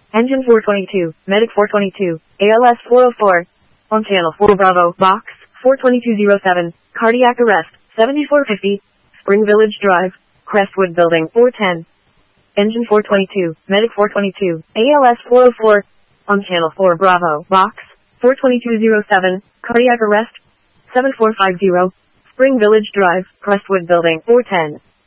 Engine 422, Medic 422, ALS 404. On channel 4 Bravo, box 42207, cardiac arrest 7450, Spring Village Drive, Crestwood Building 410. Engine 422, Medic 422, ALS 404. On channel 4 Bravo, box 42207, cardiac arrest 7450, Spring Village Drive, Crestwood Building 410.